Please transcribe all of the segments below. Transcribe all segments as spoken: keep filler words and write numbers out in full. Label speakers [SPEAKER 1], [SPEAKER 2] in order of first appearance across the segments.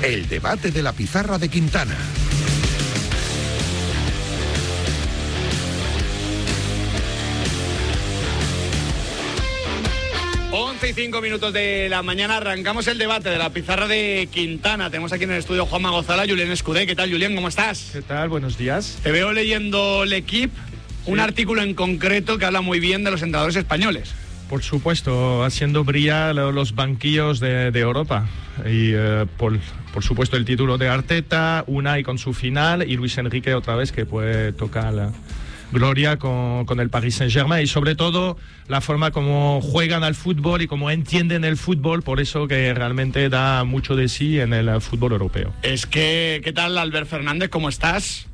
[SPEAKER 1] El debate de la pizarra de Quintana.
[SPEAKER 2] once y cinco minutos de la mañana, arrancamos el debate de la pizarra de Quintana. Tenemos aquí en el estudio Juanma Gozala, Julián Escudé. ¿Qué tal, Julián? ¿Cómo estás?
[SPEAKER 3] ¿Qué tal? Buenos días.
[SPEAKER 2] Te veo leyendo L'Equipe, sí. Un artículo en concreto que habla muy bien de los entrenadores españoles.
[SPEAKER 3] Por supuesto, haciendo brillar los banquillos de, de Europa. Y eh, por, por supuesto el título de Arteta, Unai con su final y Luis Enrique otra vez que puede tocar la gloria con, con el Paris Saint-Germain, y sobre todo la forma como juegan al fútbol y cómo entienden el fútbol, por eso que realmente da mucho de sí en el fútbol europeo.
[SPEAKER 2] Es que, ¿qué tal, Albert Fernández? ¿Cómo estás?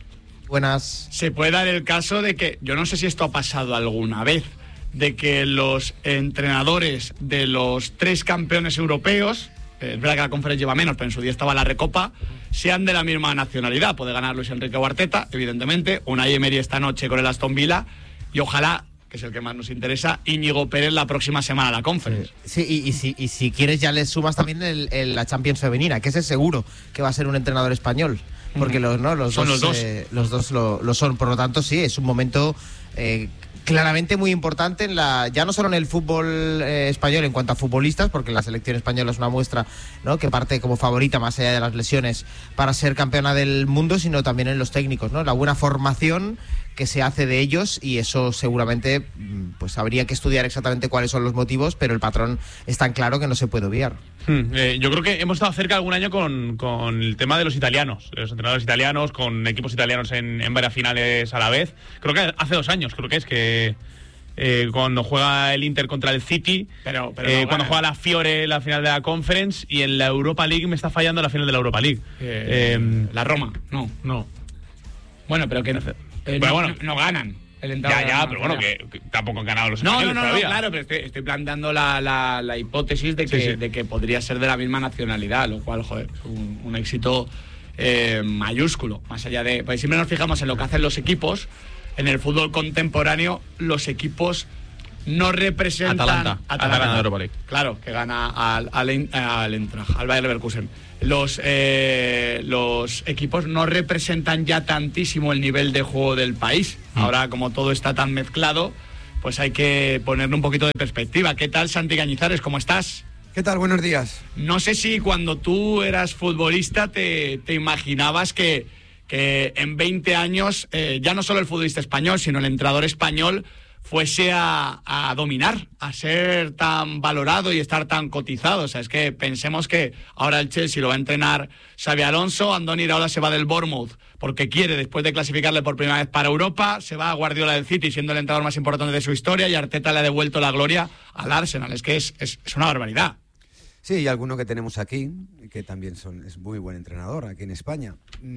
[SPEAKER 4] Buenas.
[SPEAKER 2] Se puede dar el caso de que, yo no sé si esto ha pasado alguna vez, de que los entrenadores de los tres campeones europeos, eh, es verdad que la Conference lleva menos, pero en su día estaba la Recopa, sean de la misma nacionalidad. Puede ganar Luis Enrique o Arteta, evidentemente, Unai Emery esta noche con el Aston Villa, y ojalá, que es el que más nos interesa, Íñigo Pérez la próxima semana a la Conference.
[SPEAKER 4] Sí, y, y, si, y si quieres ya le sumas también el, el, la Champions femenina, que ese seguro que va a ser un entrenador español, porque los, ¿no? los
[SPEAKER 2] son
[SPEAKER 4] dos,
[SPEAKER 2] los dos,
[SPEAKER 4] eh, los dos lo, lo son, por lo tanto sí, es un momento eh, claramente muy importante en la, ya no solo en el fútbol eh, español en cuanto a futbolistas, porque la selección española es una muestra, ¿no?, que parte como favorita más allá de las lesiones para ser campeona del mundo, sino también en los técnicos, ¿no?, la buena formación que se hace de ellos, y eso seguramente pues habría que estudiar exactamente cuáles son los motivos, pero el patrón es tan claro que no se puede obviar.
[SPEAKER 5] Hmm, eh, yo creo que hemos estado cerca algún año con, con el tema de los italianos, los entrenadores italianos, con equipos italianos en, en varias finales a la vez. Creo que hace dos años, creo que es que eh, cuando juega el Inter contra el City,
[SPEAKER 2] pero, pero
[SPEAKER 5] eh,
[SPEAKER 2] no
[SPEAKER 5] cuando
[SPEAKER 2] gana.
[SPEAKER 5] juega la Fiore la final de la Conference, y en la Europa League me está fallando la final de la Europa League.
[SPEAKER 2] Eh,
[SPEAKER 5] eh,
[SPEAKER 2] la Roma, no.
[SPEAKER 5] No.
[SPEAKER 2] Bueno, pero que no, eh,
[SPEAKER 5] Pero
[SPEAKER 2] no,
[SPEAKER 5] bueno,
[SPEAKER 2] no, no ganan. El
[SPEAKER 5] ya, ya, pero bueno, que, que tampoco han ganado los
[SPEAKER 2] No,
[SPEAKER 5] españoles
[SPEAKER 2] no, no, no,
[SPEAKER 5] todavía.
[SPEAKER 2] claro, pero estoy, estoy planteando la, la, la hipótesis de que,
[SPEAKER 5] Sí, sí.
[SPEAKER 2] de que podría ser de la misma nacionalidad, lo cual, joder, es un, un éxito eh, mayúsculo. Más allá de... Pues siempre nos fijamos en lo que hacen los equipos. En el fútbol contemporáneo, los equipos no representan...
[SPEAKER 5] Atalanta, Atalanta de Europa League.
[SPEAKER 2] Claro, que gana al, al, al Eintracht, al Bayer Leverkusen. Los, eh, los equipos no representan ya tantísimo el nivel de juego del país. Mm. Ahora, como todo está tan mezclado, pues hay que ponerle un poquito de perspectiva. ¿Qué tal, Santi Cañizares? ¿Cómo estás?
[SPEAKER 6] ¿Qué tal? Buenos días.
[SPEAKER 2] No sé si cuando tú eras futbolista te, te imaginabas que, que en veinte años eh, ya no solo el futbolista español, sino el entrenador español fuese a, a dominar, a ser tan valorado y estar tan cotizado. O sea, es que pensemos que ahora el Chelsea lo va a entrenar Xabi Alonso, Andoni Iraola se va del Bournemouth porque quiere, después de clasificarle por primera vez para Europa, se va a Guardiola del City siendo el entrenador más importante de su historia, y Arteta le ha devuelto la gloria al Arsenal. Es que es, es, es una barbaridad.
[SPEAKER 6] Sí, y alguno que tenemos aquí, que también son, es muy buen entrenador aquí en España.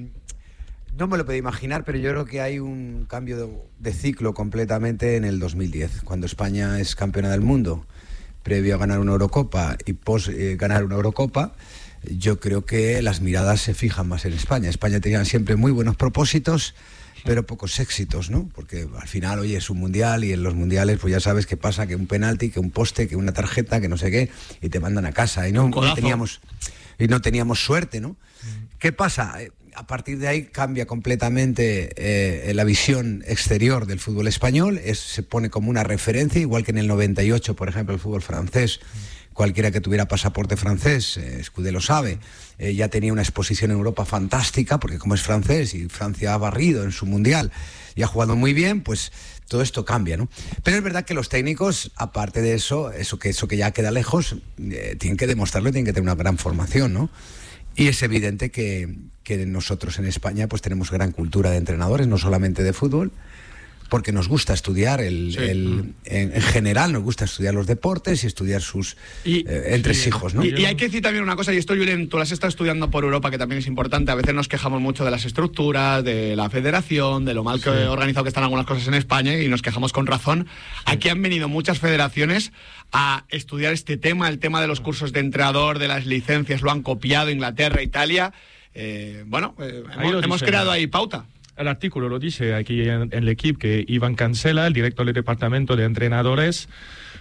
[SPEAKER 6] No me lo puedo imaginar, pero yo creo que hay un cambio de, de ciclo completamente en el dos mil diez, cuando España es campeona del mundo, previo a ganar una Eurocopa y pos eh, ganar una Eurocopa. Yo creo que las miradas se fijan más en España. España tenía siempre muy buenos propósitos, pero pocos éxitos, ¿no? Porque al final, oye, es un mundial, y en los mundiales pues ya sabes qué pasa, que un penalti, que un poste, que una tarjeta, que no sé qué, y te mandan a casa. Y no, no teníamos, y no teníamos suerte, ¿no? ¿Qué pasa? A partir de ahí cambia completamente eh, la visión exterior del fútbol español, es, se pone como una referencia, igual que en el noventa y ocho, por ejemplo, el fútbol francés. Cualquiera que tuviera pasaporte francés, eh, Escudé lo sabe, eh, ya tenía una exposición en Europa fantástica, porque como es francés y Francia ha barrido en su mundial y ha jugado muy bien, pues todo esto cambia, ¿no? Pero es verdad que los técnicos, aparte de eso, eso que, eso que ya queda lejos, eh, tienen que demostrarlo, tienen que tener una gran formación, ¿no? Y es evidente que, que nosotros en España pues tenemos gran cultura de entrenadores, no solamente de fútbol, porque nos gusta estudiar el, sí. el en, en general nos gusta estudiar los deportes y estudiar sus y, eh, entresijos, sí. ¿no?
[SPEAKER 2] Y, y hay que decir también una cosa, y esto, Julen, tú lo has estado estudiando por Europa, que también es importante. A veces nos quejamos mucho de las estructuras, de la federación, de lo mal que sí. organizado que están algunas cosas en España, y nos quejamos con razón. Sí. Aquí han venido muchas federaciones a estudiar este tema, el tema de los cursos de entrenador, de las licencias, lo han copiado Inglaterra, Italia. Eh, bueno, eh, hemos, hemos creado ahí pauta.
[SPEAKER 3] El artículo lo dice aquí en, en L'Equipe, que Iván Cancela, el director del departamento de entrenadores,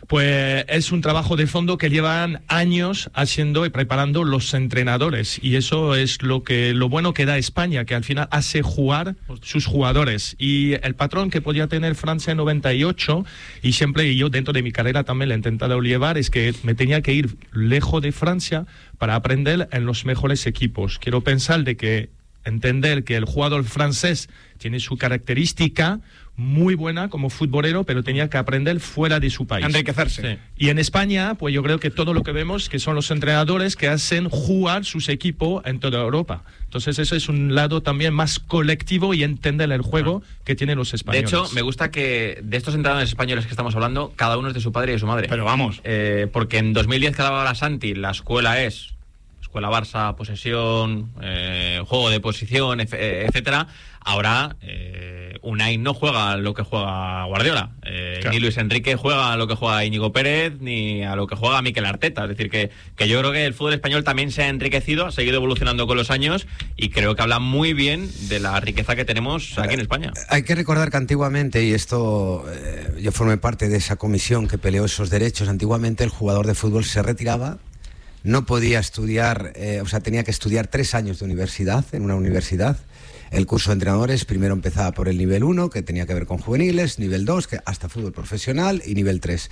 [SPEAKER 3] Pues es un trabajo de fondo que llevan años haciendo y preparando los entrenadores, y eso es lo que lo bueno que da España, que al final hace jugar sus jugadores. Y el patrón que podía tener Francia en noventa y ocho, y siempre y yo dentro de mi carrera también le he intentado llevar, es que me tenía que ir lejos de Francia para aprender en los mejores equipos. Quiero pensar de que entender que el jugador francés tiene su característica muy buena como futbolero, pero tenía que aprender fuera de su país.
[SPEAKER 2] Enriquecerse.
[SPEAKER 3] Sí. Y en España, pues yo creo que todo lo que vemos que son los entrenadores que hacen jugar sus equipos en toda Europa. Entonces eso es un lado también más colectivo y entender el juego que tienen los españoles.
[SPEAKER 7] De hecho, me gusta que de estos entrenadores españoles que estamos hablando, cada uno es de su padre y de su madre.
[SPEAKER 2] Pero vamos.
[SPEAKER 7] Eh, porque en dos mil diez que daba la Santi, la escuela es escuela Barça, posesión, eh, juego de posición, etcétera. Ahora eh, Unai no juega lo que juega Guardiola, eh, claro. Ni Luis Enrique juega a lo que juega Íñigo Pérez, ni a lo que juega Mikel Arteta. Es decir, que, que yo creo que el fútbol español también se ha enriquecido, ha seguido evolucionando con los años, y creo que habla muy bien de la riqueza que tenemos aquí en España.
[SPEAKER 6] Hay que recordar que antiguamente, y esto eh, yo formé parte de esa comisión que peleó esos derechos, antiguamente el jugador de fútbol se retiraba, no podía estudiar, eh, o sea, tenía que estudiar tres años de universidad, en una universidad. El curso de entrenadores primero empezaba por el nivel uno, que tenía que ver con juveniles, nivel dos, que hasta fútbol profesional, y nivel tres.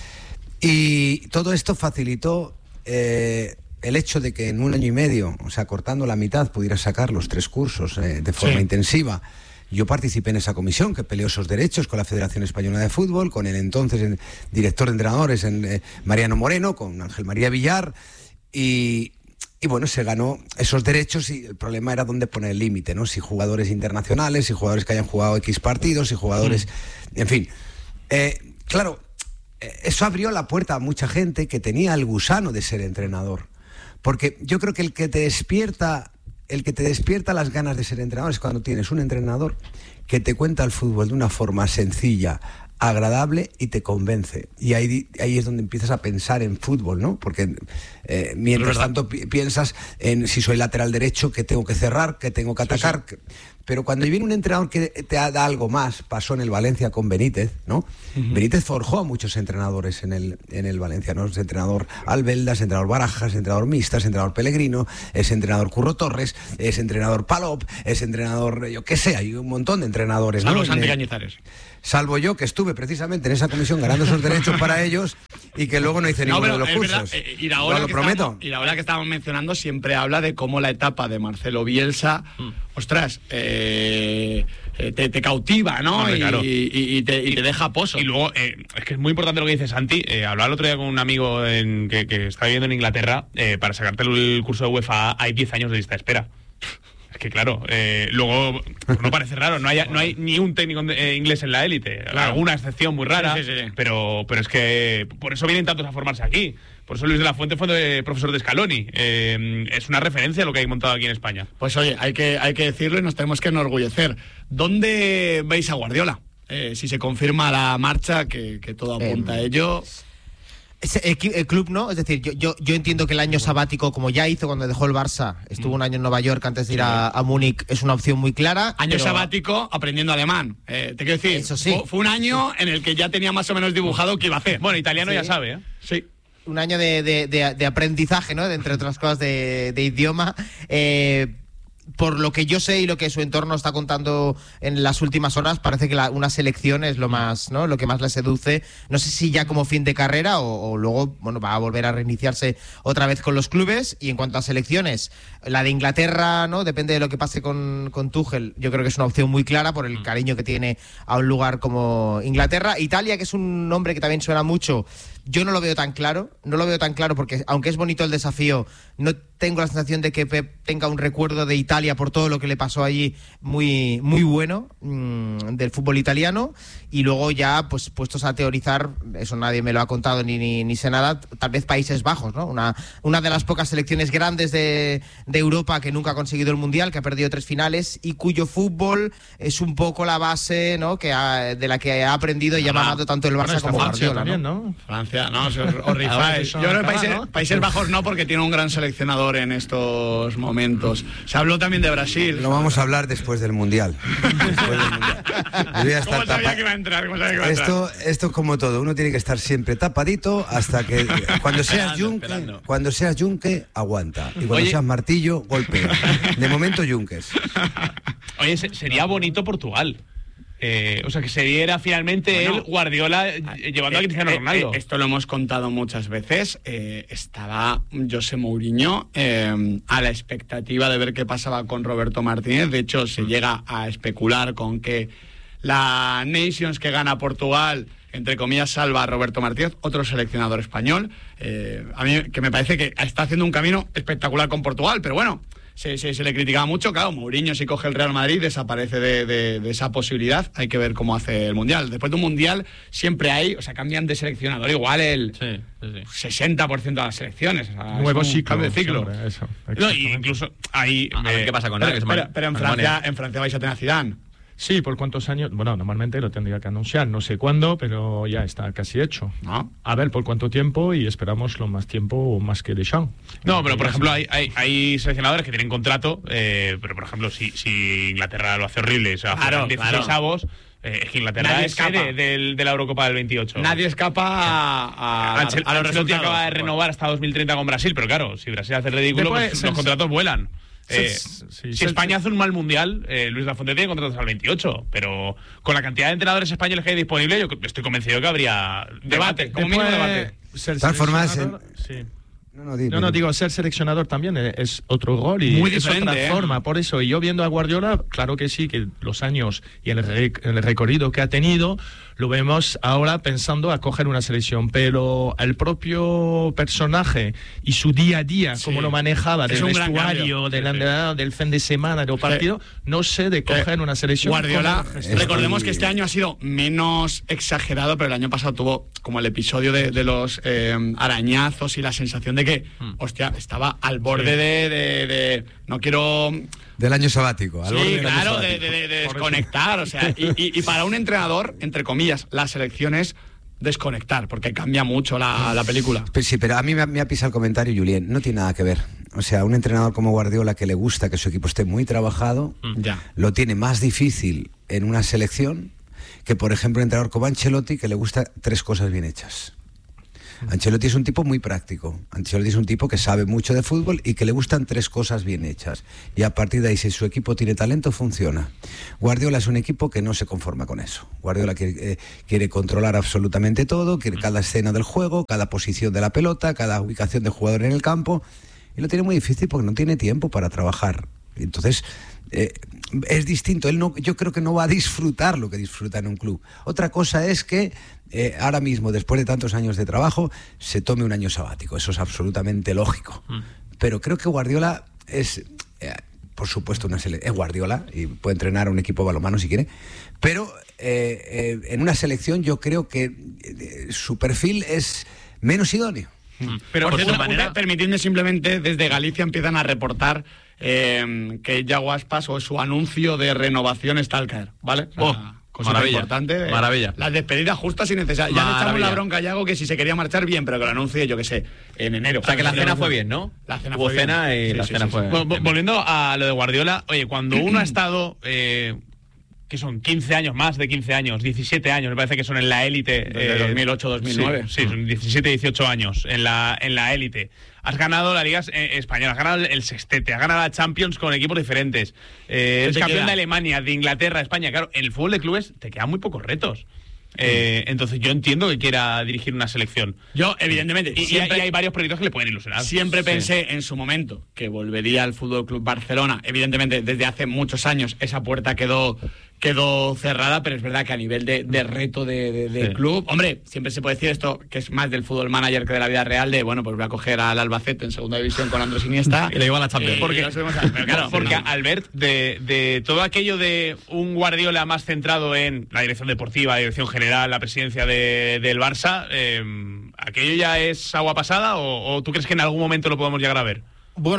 [SPEAKER 6] Y todo esto facilitó eh, el hecho de que en un año y medio, o sea, cortando la mitad, pudiera sacar los tres cursos eh, de forma sí. intensiva. Yo participé en esa comisión que peleó esos derechos con la Federación Española de Fútbol, con el entonces en, director de entrenadores, en, eh, Mariano Moreno, con Ángel María Villar, y... Y bueno, se ganó esos derechos, y el problema era dónde poner el límite, ¿no? Si jugadores internacionales, si jugadores que hayan jugado X partidos, si jugadores... Mm. En fin, eh, claro, eso abrió la puerta a mucha gente que tenía el gusano de ser entrenador. Porque yo creo que el que te despierta, el que te despierta las ganas de ser entrenador es cuando tienes un entrenador que te cuenta el fútbol de una forma sencilla, agradable, y te convence. Y ahí, ahí es donde empiezas a pensar en fútbol, ¿no? Porque eh, mientras tanto pi- piensas en si soy lateral derecho, que tengo que cerrar, que tengo que atacar. Sí, sí. Pero cuando viene un entrenador que te da algo más, pasó en el Valencia con Benítez, ¿no? Uh-huh. Benítez forjó a muchos entrenadores en el, en el Valencia, ¿no? Es entrenador Albelda, es entrenador Barajas, es entrenador Mista, es entrenador Pellegrino, es entrenador Curro Torres, es entrenador Palop, es entrenador, yo qué sé, hay un montón de entrenadores,
[SPEAKER 2] Salvo
[SPEAKER 6] ¿no?
[SPEAKER 2] Santi Cañizares.
[SPEAKER 6] Salvo yo, que estuve precisamente en esa comisión ganando esos derechos para ellos, y que luego no hice
[SPEAKER 2] no,
[SPEAKER 6] ninguno de los cursos.
[SPEAKER 2] Verdad, eh, y la hora
[SPEAKER 6] lo
[SPEAKER 2] que
[SPEAKER 6] prometo.
[SPEAKER 2] Estamos, y la hora que estábamos mencionando siempre habla de cómo la etapa de Marcelo Bielsa, mm. ostras, eh, te, te cautiva, ¿no? Hombre, y, claro. y, y, te, y te deja pozo.
[SPEAKER 5] Y luego, eh, es que es muy importante lo que dice Santi. Eh, hablaba el otro día con un amigo en, que, que está viviendo en Inglaterra. Eh, para sacarte el curso de UEFA hay diez años de lista de espera. Es que claro, eh, luego no parece raro, no hay, no hay ni un técnico de, eh, inglés en la élite, claro. Alguna excepción muy rara, sí, sí, sí. Pero, pero es que por eso vienen tantos a formarse aquí. Por eso Luis de la Fuente fue de profesor de Scaloni. Eh, es una referencia a lo que hay montado aquí en España.
[SPEAKER 2] Pues oye, hay que, hay que decirlo y nos tenemos que enorgullecer. ¿Dónde veis a Guardiola? Eh, si se confirma la marcha, que, que todo apunta eh, a ello...
[SPEAKER 4] El, el club no, es decir, yo, yo yo entiendo que el año sabático, como ya hizo cuando dejó el Barça, estuvo un año en Nueva York antes de ir a, a Múnich, es una opción muy clara.
[SPEAKER 2] Año
[SPEAKER 4] pero...
[SPEAKER 2] sabático aprendiendo alemán. Eh, te quiero decir,
[SPEAKER 4] Eso sí.
[SPEAKER 2] fue, fue un año en el que ya tenía más o menos dibujado qué iba a hacer.
[SPEAKER 5] Bueno, italiano
[SPEAKER 4] sí.
[SPEAKER 5] ya sabe, ¿eh?
[SPEAKER 2] Sí.
[SPEAKER 4] Un año de, de, de, de aprendizaje, ¿no? De, entre otras cosas de, de idioma. Eh, por lo que yo sé y lo que su entorno está contando en las últimas horas, parece que la, una selección es lo más, ¿no? Lo que más le seduce. No sé si ya como fin de carrera o, o luego, bueno, va a volver a reiniciarse otra vez con los clubes. Y en cuanto a selecciones, la de Inglaterra, ¿no? Depende de lo que pase con, con Tuchel. Yo creo que es una opción muy clara por el cariño que tiene a un lugar como Inglaterra. Italia, que es un nombre que también suena mucho. Yo no lo veo tan claro, no lo veo tan claro porque aunque es bonito el desafío, no tengo la sensación de que Pep tenga un recuerdo de Italia por todo lo que le pasó allí muy, muy bueno mmm, del fútbol italiano. Y luego ya, pues puestos a teorizar, eso nadie me lo ha contado ni, ni, ni sé nada, tal vez Países Bajos, ¿no? Una, una de las pocas selecciones grandes de, de Europa que nunca ha conseguido el Mundial, que ha perdido tres finales y cuyo fútbol es un poco la base, ¿no? Que ha, de la que ha aprendido y ha mamado tanto el Barça
[SPEAKER 2] bueno,
[SPEAKER 4] como
[SPEAKER 2] Francia
[SPEAKER 4] Guardiola,
[SPEAKER 2] también,
[SPEAKER 4] ¿no?
[SPEAKER 2] ¿no? Francia Francia, ¿no? Os, os rifáis. Yo creo que Países, ¿no? Países Bajos no, porque tiene un gran seleccionador en estos momentos. Se habló también de Brasil.
[SPEAKER 6] Lo vamos a hablar después del Mundial. Después del mundial. Voy a estar
[SPEAKER 2] ¿Cómo sabía
[SPEAKER 6] tapa...
[SPEAKER 2] que iba a entrar? ¿Cómo sabía que iba a
[SPEAKER 6] esto,
[SPEAKER 2] entrar?
[SPEAKER 6] esto es como todo. Uno tiene que estar siempre tapadito hasta que... Cuando seas
[SPEAKER 7] Esperando,
[SPEAKER 6] yunque,
[SPEAKER 7] esperando.
[SPEAKER 6] cuando seas yunque, aguanta. Y cuando
[SPEAKER 7] Oye.
[SPEAKER 6] seas martillo, golpea. De momento, yunques.
[SPEAKER 5] Oye, se- sería bonito Portugal. Eh, o sea, que se diera finalmente
[SPEAKER 2] Bueno.
[SPEAKER 5] el Guardiola eh, llevando a
[SPEAKER 2] Eh,
[SPEAKER 5] Cristiano
[SPEAKER 2] eh,
[SPEAKER 5] Ronaldo.
[SPEAKER 2] eh, esto lo hemos contado muchas veces. Eh, estaba José Mourinho eh, a la expectativa de ver qué pasaba con Roberto Martínez. De hecho, se llega a especular con que la Nations que gana Portugal, entre comillas, salva a Roberto Martínez, otro seleccionador español. Eh, a mí que me parece que está haciendo un camino espectacular con Portugal, pero bueno, se, se, se le criticaba mucho. Claro, Mourinho, si coge el Real Madrid, desaparece de, de, de esa posibilidad. Hay que ver cómo hace el Mundial. Después de un Mundial siempre hay, o sea, cambian de seleccionador igual el
[SPEAKER 7] Sí, sí, sí.
[SPEAKER 2] sesenta por ciento de las selecciones. O sea,
[SPEAKER 3] Nuevo
[SPEAKER 2] es un
[SPEAKER 3] ciclo.
[SPEAKER 2] cambio de ciclo.
[SPEAKER 3] siempre, eso,
[SPEAKER 5] No, y
[SPEAKER 3] exactamente.
[SPEAKER 5] incluso ahí.
[SPEAKER 7] A ver
[SPEAKER 5] eh,
[SPEAKER 7] qué pasa con
[SPEAKER 2] Pero,
[SPEAKER 7] Nagelsmann.
[SPEAKER 2] pero, pero en,
[SPEAKER 7] Alemania.
[SPEAKER 2] Francia, en Francia vais a tener a Zidane.
[SPEAKER 3] Sí, ¿por cuántos años? Bueno, normalmente lo tendría que anunciar, no sé cuándo, pero ya está casi hecho.
[SPEAKER 2] ¿No?
[SPEAKER 3] A ver por cuánto tiempo y esperamos lo más tiempo más que Deschamps.
[SPEAKER 5] No, pero por ejemplo, hay, hay, hay seleccionadores que tienen contrato, eh, pero por ejemplo, si, si Inglaterra lo hace horrible, o sea,
[SPEAKER 2] Claro,
[SPEAKER 5] juegan dieciséis
[SPEAKER 2] claro.
[SPEAKER 5] avos, eh, es que Inglaterra
[SPEAKER 2] Nadie
[SPEAKER 5] es
[SPEAKER 2] escapa.
[SPEAKER 5] sede del, de la Eurocopa del veintiocho.
[SPEAKER 2] Nadie escapa a, a, a,
[SPEAKER 5] Ancelotti
[SPEAKER 2] a los resultados.
[SPEAKER 5] acaba de renovar hasta dos mil treinta con Brasil, pero claro, si Brasil hace el ridículo,
[SPEAKER 3] Después,
[SPEAKER 5] pues
[SPEAKER 3] se-
[SPEAKER 5] los contratos vuelan.
[SPEAKER 3] se-
[SPEAKER 5] Eh,
[SPEAKER 3] sí,
[SPEAKER 5] si
[SPEAKER 3] se-
[SPEAKER 5] España hace un mal mundial, eh, Luis Lafuente tiene contratos al veintiocho, pero con la cantidad de entrenadores españoles que hay disponible, yo estoy convenido que habría
[SPEAKER 2] Debate, como
[SPEAKER 3] Después,
[SPEAKER 2] mínimo debate.
[SPEAKER 3] ser
[SPEAKER 6] De todas formas,
[SPEAKER 3] seleccionador, sí.
[SPEAKER 6] No, no, dime,
[SPEAKER 3] No, no,
[SPEAKER 6] dime.
[SPEAKER 3] digo, ser seleccionador también es, es otro rol y
[SPEAKER 2] Muy
[SPEAKER 3] es
[SPEAKER 2] diferente,
[SPEAKER 3] otra
[SPEAKER 2] ¿eh?
[SPEAKER 3] forma. Por eso, y yo viendo a Guardiola, claro que sí, que los años y el, re- el recorrido que ha tenido, lo vemos ahora pensando a coger una selección. Pero el propio personaje y su día a día,
[SPEAKER 2] Sí.
[SPEAKER 3] cómo lo manejaba,
[SPEAKER 2] Es
[SPEAKER 3] del
[SPEAKER 2] un gran
[SPEAKER 3] vestuario,
[SPEAKER 2] cambio.
[SPEAKER 3] del,
[SPEAKER 2] Sí, sí.
[SPEAKER 3] andar, del fin de semana, del partido, no sé de coger una selección.
[SPEAKER 2] Guardiola,
[SPEAKER 3] como-
[SPEAKER 6] Es
[SPEAKER 2] recordemos
[SPEAKER 6] muy-
[SPEAKER 2] que este año ha sido menos exagerado, pero el año pasado tuvo como el episodio de, de los eh, arañazos y la sensación de que, hostia, estaba al borde de, de- de- no quiero...
[SPEAKER 6] Del año sabático. al borde
[SPEAKER 2] Sí,
[SPEAKER 6] del año
[SPEAKER 2] claro, de,
[SPEAKER 6] sabático.
[SPEAKER 2] de- de desconectar, o sea, y, y- y para un entrenador, entre comillas, la selección es desconectar, porque cambia mucho la, la película.
[SPEAKER 6] Pues sí, pero a mí me ha, me ha pisado el comentario, Julien. No tiene nada que ver. O sea, un entrenador como Guardiola que le gusta que su equipo esté muy trabajado,
[SPEAKER 2] Ya.
[SPEAKER 6] lo tiene más difícil en una selección que, por ejemplo, un entrenador como Ancelotti que le gusta tres cosas bien hechas. Ancelotti es un tipo muy práctico. Ancelotti es un tipo que sabe mucho de fútbol y que le gustan tres cosas bien hechas. Y a partir de ahí, si su equipo tiene talento, funciona. Guardiola es un equipo que no se conforma con eso. Guardiola quiere, eh, quiere controlar absolutamente todo, quiere cada escena del juego, cada posición de la pelota, cada ubicación de jugador en el campo. Y lo tiene muy difícil porque no tiene tiempo para trabajar. Entonces, eh, es distinto. Él no, yo creo que no va a disfrutar lo que disfruta en un club. Otra cosa es que eh, ahora mismo, después de tantos años de trabajo, se tome un año sabático. Eso es absolutamente lógico. Mm. Pero creo que Guardiola es, eh, por supuesto, una sele- es Guardiola y puede entrenar a un equipo balonmano si quiere. Pero eh, eh, en una selección yo creo que eh, su perfil es menos idóneo.
[SPEAKER 2] Pero
[SPEAKER 7] Por
[SPEAKER 2] por
[SPEAKER 7] cierto,
[SPEAKER 2] una,
[SPEAKER 7] manera-
[SPEAKER 2] una- permitidme simplemente, desde Galicia empiezan a reportar eh, que Yago Aspas o su anuncio de renovación está al caer, ¿vale? O sea,
[SPEAKER 7] Oh,
[SPEAKER 2] cosita
[SPEAKER 7] maravilla,
[SPEAKER 2] importante. eh,
[SPEAKER 7] maravilla.
[SPEAKER 2] Las despedidas justas y necesarias. Ya le echamos
[SPEAKER 7] Maravilla.
[SPEAKER 2] la bronca a Yago que si se quería marchar bien, pero que lo anuncie, yo qué sé, en enero.
[SPEAKER 7] O sea que la cena fue bien, ¿no?
[SPEAKER 2] La cena
[SPEAKER 7] Hubo
[SPEAKER 2] fue bien.
[SPEAKER 7] cena y
[SPEAKER 2] Sí,
[SPEAKER 7] la
[SPEAKER 2] sí,
[SPEAKER 7] cena
[SPEAKER 2] sí,
[SPEAKER 7] fue.
[SPEAKER 2] sí.
[SPEAKER 5] Vol- vol- Volviendo a lo de Guardiola, oye, cuando uno ha estado, eh, que son quince años, más de quince años, diecisiete años, me parece que son en la élite.
[SPEAKER 2] Desde dos mil ocho, dos mil nueve.
[SPEAKER 5] Sí, sí, son diecisiete, dieciocho años en la, en la élite. Has ganado la Liga eh, Española, has ganado el sextete, has ganado la Champions con equipos diferentes. Eh, eres
[SPEAKER 2] te
[SPEAKER 5] campeón
[SPEAKER 2] queda?
[SPEAKER 5] de Alemania, de Inglaterra, España. Claro, en el fútbol de clubes te quedan muy pocos retos. Eh, entonces yo entiendo que quiera dirigir una selección.
[SPEAKER 2] Yo, evidentemente,
[SPEAKER 5] Y, y
[SPEAKER 2] siempre,
[SPEAKER 5] hay, y hay varios proyectos que le pueden ilusionar.
[SPEAKER 2] siempre
[SPEAKER 5] Sí.
[SPEAKER 2] pensé en su momento que volvería al Fútbol Club Barcelona. Evidentemente, desde hace muchos años esa puerta quedó, quedó cerrada, pero es verdad que a nivel de, de reto de, de- de
[SPEAKER 7] Sí.
[SPEAKER 2] club, hombre, siempre se puede decir esto, que es más del fútbol manager que de la vida real, de bueno, pues voy a coger al Albacete en segunda división con Andrés Iniesta.
[SPEAKER 7] Y le llevo a la Champions.
[SPEAKER 2] Eh,
[SPEAKER 7] Porque-
[SPEAKER 2] y lo subimos a- pero claro,
[SPEAKER 5] Porque,
[SPEAKER 2] no.
[SPEAKER 5] Albert, de, de todo aquello de un Guardiola más centrado en la dirección deportiva, la dirección general, la presidencia de- del Barça, eh, ¿aquello ya es agua pasada o, o tú crees que en algún momento lo podemos llegar a ver?
[SPEAKER 4] Bueno,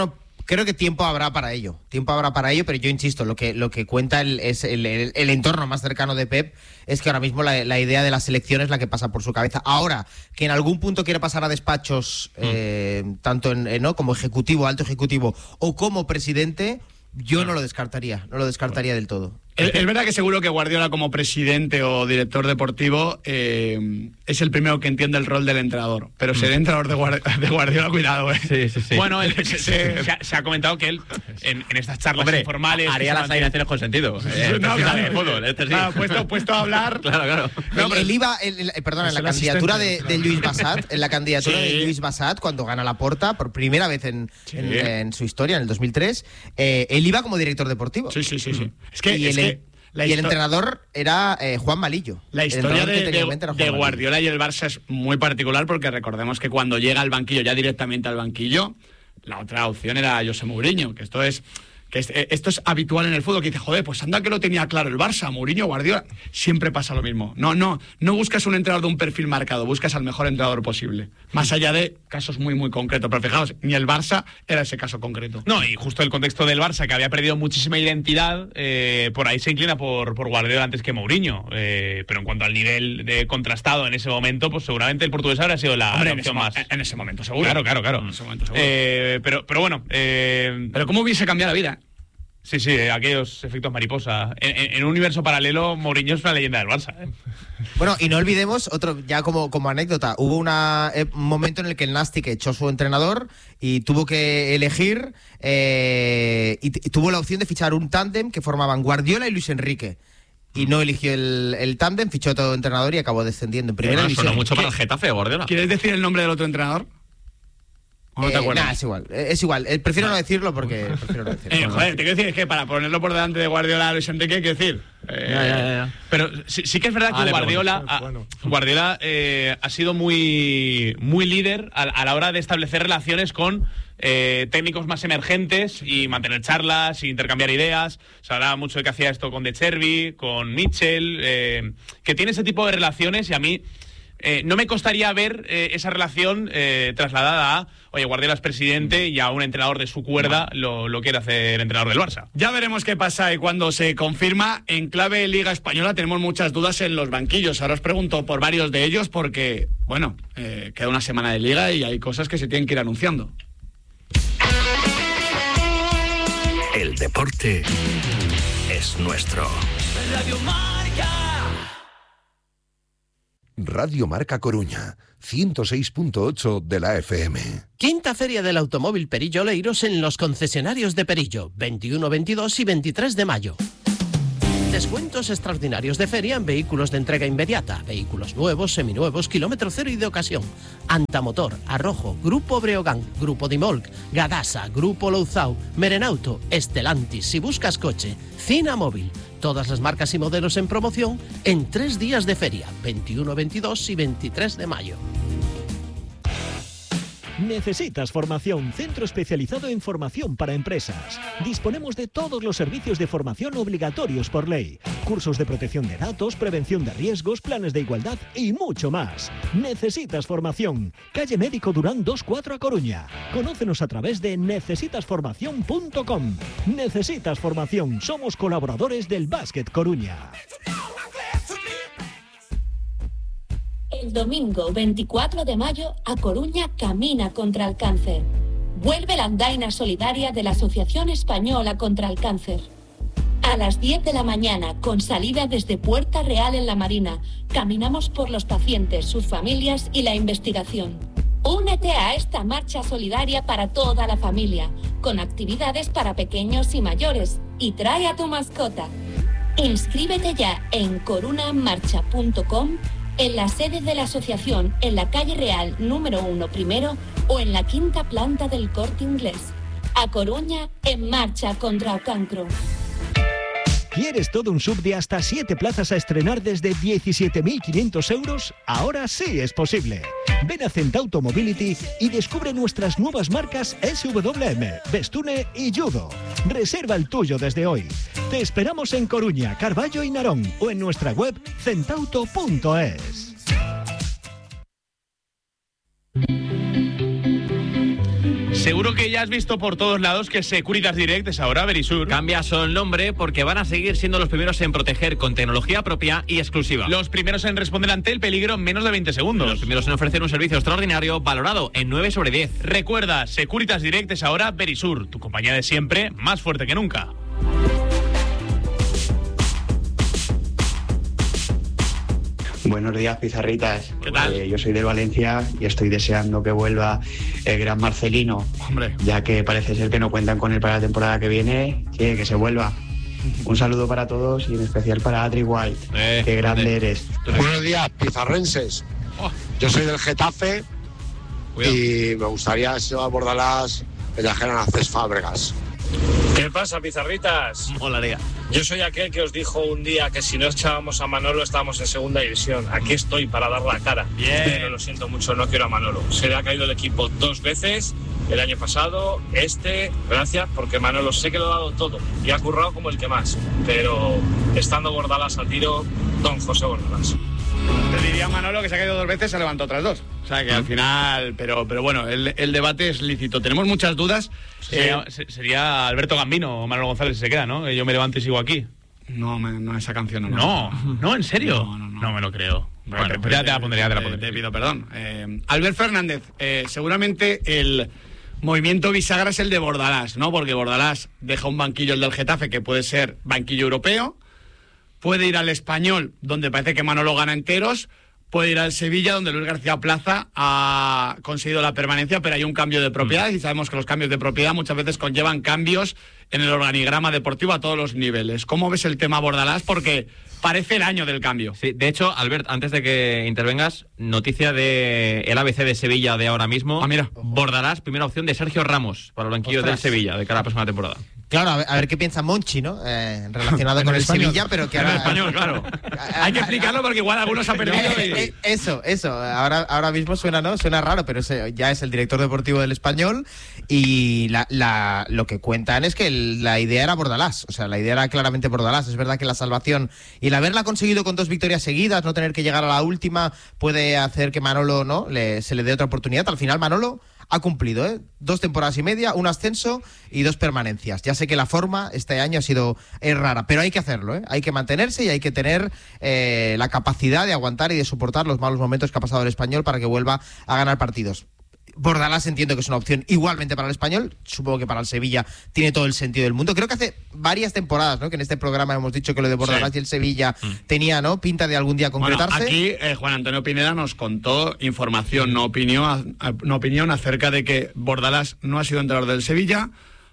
[SPEAKER 4] creo que tiempo habrá para ello. Tiempo habrá para ello, pero yo insisto, lo que, lo que cuenta el, es el, el, el entorno más cercano de Pep es que ahora mismo la, la idea de la selección es la que pasa por su cabeza. Ahora, que en algún punto quiere pasar a despachos, mm. eh, tanto en, en, ¿no? como ejecutivo, alto ejecutivo, o como presidente, yo no, no lo descartaría, no lo descartaría del todo.
[SPEAKER 2] Es, es verdad que seguro que Guardiola como presidente o director deportivo eh, es el primero que entiende el rol del entrenador, pero ser entrenador de, Guardiola, de Guardiola, cuidado, ¿eh?
[SPEAKER 5] Sí, sí, sí. Bueno, él, se, se, ha, se ha comentado que él en, en estas charlas Hombre, informales
[SPEAKER 7] haría las alineaciones con sentido. Eh,
[SPEAKER 2] no, claro,
[SPEAKER 7] de fútbol, este sí.
[SPEAKER 2] Claro, puesto, puesto a hablar.
[SPEAKER 7] Claro, claro.
[SPEAKER 4] No, el, el IVA, el, el, perdona, en la candidatura de, de Lluís Bassat, en la candidatura sí. de Lluís Bassat, cuando gana Laporta por primera vez en, sí. en, en su historia, en el dos mil tres, eh, él iba como director deportivo.
[SPEAKER 2] Sí, sí, sí, sí. Es que,
[SPEAKER 4] y
[SPEAKER 2] es
[SPEAKER 4] el,
[SPEAKER 2] que
[SPEAKER 4] y el entrenador era eh, Juan Malillo.
[SPEAKER 2] La historia de, de, de Guardiola y el Barça es muy particular porque recordemos que cuando llega al banquillo, ya directamente al banquillo, la otra opción era José Mourinho, que esto es que es, esto es habitual en el fútbol, que dice, joder, pues anda que lo tenía claro el Barça, Mourinho, Guardiola, siempre pasa lo mismo. No, no, no buscas un entrenador de un perfil marcado, buscas al mejor entrenador posible, más allá de casos muy, muy concretos. Pero fijaos, ni el Barça era ese caso concreto.
[SPEAKER 5] No, y justo el contexto del Barça, que había perdido muchísima identidad, eh, por ahí se inclina por, por Guardiola antes que Mourinho. Eh, pero en cuanto al nivel de contrastado en ese momento, pues seguramente el portugués habría sido la,
[SPEAKER 2] Hombre,
[SPEAKER 5] la opción
[SPEAKER 2] en
[SPEAKER 5] más.
[SPEAKER 2] En ese momento, seguro.
[SPEAKER 5] Claro, claro, claro.
[SPEAKER 2] En ese momento, seguro.
[SPEAKER 5] Eh, pero, pero bueno. Eh,
[SPEAKER 2] pero ¿cómo hubiese cambiado la vida?
[SPEAKER 5] Sí, sí, aquellos efectos mariposa. En, en, en un universo paralelo, Mourinho es una leyenda del Barça, ¿eh?
[SPEAKER 4] Bueno, y no olvidemos, otro ya como, como anécdota, hubo una, eh, un momento en el que el Nastic echó su entrenador y tuvo que elegir eh, y, y tuvo la opción de fichar un tándem que formaban Guardiola y Luis Enrique. Y no eligió el, el tándem, fichó todo entrenador y acabó descendiendo en primera
[SPEAKER 7] bueno,
[SPEAKER 4] división.
[SPEAKER 7] Sonó mucho para el Getafe, Guardiola.
[SPEAKER 2] ¿Quieres decir el nombre del otro entrenador? ¿O no te acuerdas?
[SPEAKER 4] Eh, nah, es igual, es igual. Eh, prefiero no decirlo porque prefiero no decirlo.
[SPEAKER 2] Eh, joder, te quiero decir, es que para ponerlo por delante de Guardiola Luis Enrique, hay que decir. Eh,
[SPEAKER 7] ya, ya, ya.
[SPEAKER 5] Pero sí, sí que es verdad que
[SPEAKER 7] vale,
[SPEAKER 5] Guardiola,
[SPEAKER 3] bueno, bueno.
[SPEAKER 5] a, Guardiola eh, ha sido muy, muy líder a, a la hora de establecer relaciones con eh, técnicos más emergentes y mantener charlas e intercambiar ideas. Se hablaba mucho de que hacía esto con De Zerbi, con Mitchell, eh, que tiene ese tipo de relaciones y a mí Eh, no me costaría ver eh, esa relación eh, trasladada a, oye, Guardiola es presidente y a un entrenador de su cuerda lo, lo quiere hacer el entrenador del Barça.
[SPEAKER 2] Ya veremos qué pasa y cuando se confirma. En clave Liga Española tenemos muchas dudas en los banquillos. Ahora os pregunto por varios de ellos porque, bueno, eh, queda una semana de Liga y hay cosas que se tienen que ir anunciando.
[SPEAKER 1] El deporte es nuestro.
[SPEAKER 8] Radio Marca.
[SPEAKER 1] Radio Marca Coruña, ciento seis punto ocho de la F M.
[SPEAKER 9] Quinta Feria del Automóvil Perillo Oleiros en los concesionarios de Perillo, veintiuno, veintidós y veintitrés de mayo. Descuentos extraordinarios de feria en vehículos de entrega inmediata, vehículos nuevos, seminuevos, kilómetro cero y de ocasión. Antamotor, Arrojo, Grupo Breogán, Grupo Dimolc, Gadasa, Grupo Louzao, Merenauto, Estelantis, si buscas coche, Cina Móvil. Todas las marcas y modelos en promoción en tres días de feria, veintiuno, veintidós y veintitrés de mayo.
[SPEAKER 10] ¿Necesitas formación? Centro especializado en formación para empresas. Disponemos de todos los servicios de formación obligatorios por ley. Cursos de protección de datos, prevención de riesgos, planes de igualdad y mucho más. ¿Necesitas formación? Calle Médico Durán dos cuatro a Coruña. Conócenos a través de necesitas formación punto com. Necesitas formación. Somos colaboradores del Básquet Coruña.
[SPEAKER 11] El domingo veinticuatro de mayo, A Coruña camina contra el cáncer. Vuelve la andaina solidaria de la Asociación Española contra el Cáncer. A las diez de la mañana, con salida desde Puerta Real en La Marina, caminamos por los pacientes, sus familias y la investigación. Únete a esta marcha solidaria para toda la familia, con actividades para pequeños y mayores, y trae a tu mascota. Inscríbete ya en corunamarcha punto com, en la sede de la asociación, en la calle Real número uno primero o en la quinta planta del Corte Inglés. A Coruña, en marcha contra el cancro.
[SPEAKER 10] ¿Quieres todo un sub de hasta siete plazas a estrenar desde diecisiete mil quinientos euros? Ahora sí es posible. Ven a Centauto Mobility y descubre nuestras nuevas marcas S W M, Bestune y Judo. Reserva el tuyo desde hoy. Te esperamos en Coruña, Carballo y Narón o en nuestra web centauto punto es.
[SPEAKER 5] Seguro que ya has visto por todos lados que Securitas Direct es ahora Verisur.
[SPEAKER 7] Cambia solo el nombre porque van a seguir siendo los primeros en proteger con tecnología propia y exclusiva.
[SPEAKER 5] Los primeros en responder ante el peligro en menos de veinte segundos.
[SPEAKER 7] Los primeros en ofrecer un servicio extraordinario valorado en nueve sobre diez.
[SPEAKER 5] Recuerda, Securitas Direct es ahora Verisur, tu compañía de siempre, más fuerte que nunca.
[SPEAKER 12] Buenos días, pizarritas.
[SPEAKER 5] ¿Qué tal?
[SPEAKER 12] Eh, yo soy del Valencia y estoy deseando que vuelva el gran Marcelino.
[SPEAKER 5] Hombre.
[SPEAKER 12] Ya que parece ser que no cuentan con él para la temporada que viene, que, que se vuelva. Un saludo para todos y en especial para Adri White.
[SPEAKER 7] Eh,
[SPEAKER 12] Qué grande
[SPEAKER 7] eh.
[SPEAKER 12] eres.
[SPEAKER 13] Buenos días, pizarrenses.
[SPEAKER 5] Oh.
[SPEAKER 13] Yo soy del Getafe.
[SPEAKER 7] Cuidado.
[SPEAKER 13] Y me gustaría, si va a Bordalás, que trajeran a Cés Fábregas.
[SPEAKER 14] ¿Qué pasa, pizarritas?
[SPEAKER 7] Molaría.
[SPEAKER 14] Yo soy aquel que os dijo un día que si no echábamos a Manolo estábamos en segunda división. Aquí estoy para dar la cara.
[SPEAKER 5] Bien.
[SPEAKER 14] Pero lo siento mucho, no quiero a Manolo. Se le ha caído el equipo dos veces, el año pasado, este, gracias, porque Manolo sé que lo ha dado todo y ha currado como el que más. Pero estando Bordalás al tiro, don José Bordalás.
[SPEAKER 2] Te diría Manolo que se ha caído dos veces, se levantó otras dos. O sea que al final, pero pero bueno, el, el debate es lícito. Tenemos muchas dudas.
[SPEAKER 5] Sería,
[SPEAKER 2] Eh,
[SPEAKER 5] sería Alberto Gambino o Manolo González si se queda, ¿no? Yo me levanto y sigo aquí.
[SPEAKER 2] no, me- no, esa canción no.
[SPEAKER 5] No, no, ¿en serio?
[SPEAKER 2] No, no, no.
[SPEAKER 5] No me lo creo. Bueno,
[SPEAKER 2] Pero-
[SPEAKER 5] pues ya te la
[SPEAKER 2] pero-
[SPEAKER 5] pondré, ya te la
[SPEAKER 2] te-
[SPEAKER 5] pondré.
[SPEAKER 2] Te pido perdón. Eh, Albert Fernández, eh, seguramente el movimiento bisagra es el de Bordalás, ¿no? Porque Bordalás deja un banquillo, el del Getafe, que puede ser banquillo europeo. Puede ir al Español, donde parece que Manolo gana enteros. Puede ir al Sevilla, donde Luis García Plaza ha conseguido la permanencia, pero hay un cambio de propiedades y sabemos que los cambios de propiedad muchas veces conllevan cambios en el organigrama deportivo a todos los niveles. ¿Cómo ves el tema Bordalás? Porque parece el año del cambio.
[SPEAKER 7] Sí, de hecho, Albert, antes de que intervengas, noticia de el A B C de Sevilla de ahora mismo.
[SPEAKER 2] Ah, mira.
[SPEAKER 7] Bordalás, primera opción de Sergio Ramos para el banquillo
[SPEAKER 4] Ostras.
[SPEAKER 7] del Sevilla de cara a la próxima temporada.
[SPEAKER 4] Claro, a ver, a ver qué piensa Monchi, ¿no? Eh, relacionado
[SPEAKER 3] En
[SPEAKER 4] con
[SPEAKER 3] el
[SPEAKER 4] el
[SPEAKER 3] español.
[SPEAKER 4] Sevilla, pero que
[SPEAKER 2] En el
[SPEAKER 4] ahora...
[SPEAKER 2] español, claro. Hay que explicarlo porque igual algunos ha perdido.
[SPEAKER 4] Eh,
[SPEAKER 2] y-
[SPEAKER 4] eh, Eso, eso. Ahora, ahora mismo suena, ¿no? Suena raro, pero ese ya es el director deportivo del Español y la, la, lo que cuentan es que el- la idea era Bordalás. O sea, la idea era claramente Bordalás. Es verdad que la salvación y el haberla conseguido con dos victorias seguidas, no tener que llegar a la última, puede hacer que Manolo, ¿no? Le, se le dé otra oportunidad. Al final Manolo ha cumplido, ¿eh? Dos temporadas y media, un ascenso y dos permanencias. Ya sé que la forma este año ha sido es rara, pero hay que hacerlo, ¿eh? Hay que mantenerse y hay que tener eh, la capacidad de aguantar y de soportar los malos momentos que ha pasado el Español para que vuelva a ganar partidos. Bordalás entiendo que es una opción igualmente para el Español, supongo que para el Sevilla tiene todo el sentido del mundo. Creo que hace varias temporadas, ¿no? Que en este programa hemos dicho que lo de Bordalás
[SPEAKER 2] Sí.
[SPEAKER 4] y el Sevilla tenía, ¿no? Pinta de algún día
[SPEAKER 2] Bueno,
[SPEAKER 4] concretarse.
[SPEAKER 2] aquí eh, Juan Antonio Pineda nos contó información, no opinión, a- no opinión acerca de que Bordalás no ha sido entrenador del Sevilla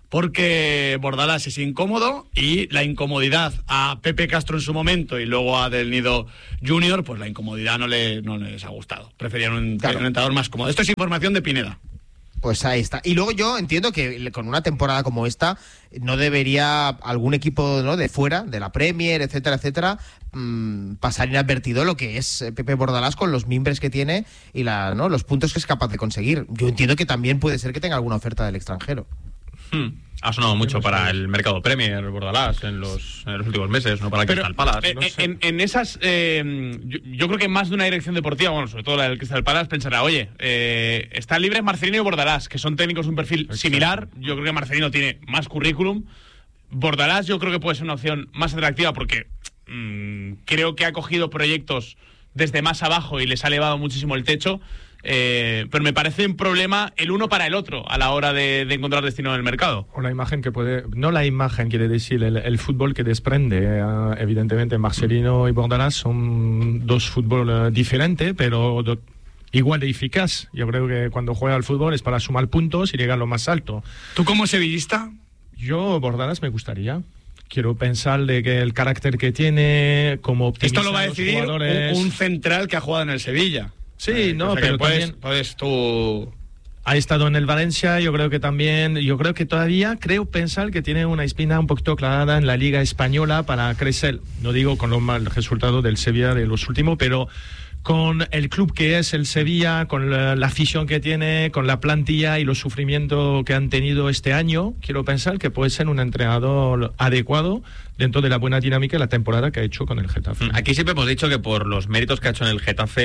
[SPEAKER 2] porque Bordalás es incómodo y la incomodidad a Pepe Castro en su momento y luego a Del Nido Junior, pues la incomodidad no, le, no les ha gustado. Preferían un,
[SPEAKER 4] Claro.
[SPEAKER 2] un entrenador más cómodo. Esto es información de Pineda.
[SPEAKER 4] Pues ahí está. Y luego yo entiendo que con una temporada como esta no debería algún equipo, ¿no? De fuera, de la Premier, etcétera, etcétera, mmm, pasar inadvertido lo que es eh, Pepe Bordalás con los mimbres que tiene y la, ¿no? los puntos que es capaz de conseguir. Yo entiendo que también puede ser que tenga alguna oferta del extranjero.
[SPEAKER 7] Hmm. Ha sonado mucho para el mercado Premier, Bordalás, en los, en los últimos meses, no para el
[SPEAKER 5] Pero
[SPEAKER 7] Crystal Palace.
[SPEAKER 5] eh,
[SPEAKER 7] no
[SPEAKER 5] eh,
[SPEAKER 7] sé.
[SPEAKER 5] en, en esas, eh, yo, yo creo que más de una dirección deportiva, bueno, sobre todo la del Crystal Palace, pensará, oye, eh, están libres Marcelino y Bordalás, que son técnicos de un perfil similar. Yo creo que Marcelino tiene más currículum. Bordalás yo creo que puede ser una opción más atractiva porque mmm, creo que ha cogido proyectos desde más abajo y les ha elevado muchísimo el techo. Eh, pero me parece un problema el uno para el otro a la hora de, de encontrar destino en el mercado.
[SPEAKER 3] O la imagen que puede, no la imagen quiere decir el, el fútbol que desprende. Eh, evidentemente Marcelino y Bordalás son dos fútbol eh, diferentes, pero do, igual de eficaz. Yo creo que cuando juega al fútbol es para sumar puntos y llegar a lo más alto.
[SPEAKER 2] ¿Tú como sevillista?
[SPEAKER 3] Yo Bordalás me gustaría. Quiero pensar de que el carácter que tiene, como optimiza
[SPEAKER 2] Esto lo va a
[SPEAKER 3] los
[SPEAKER 2] decidir un,
[SPEAKER 3] jugadores.
[SPEAKER 2] un central que ha jugado en el Sevilla.
[SPEAKER 3] Sí,
[SPEAKER 2] Eh,
[SPEAKER 3] no,
[SPEAKER 2] o sea que
[SPEAKER 3] pero
[SPEAKER 2] puedes,
[SPEAKER 3] también
[SPEAKER 2] puedes tú...
[SPEAKER 3] ha estado en el Valencia. Yo creo que también, yo creo que todavía creo pensar que tiene una espina un poquito clavada en la Liga Española para crecer. No digo con los mal resultados del Sevilla de los últimos, pero con el club que es el Sevilla, con la, la afición que tiene, con la plantilla y los sufrimientos que han tenido este año, quiero pensar que puede ser un entrenador adecuado dentro de la buena dinámica de la temporada que ha hecho con el Getafe.
[SPEAKER 7] Aquí siempre hemos dicho que por los méritos que ha hecho en el Getafe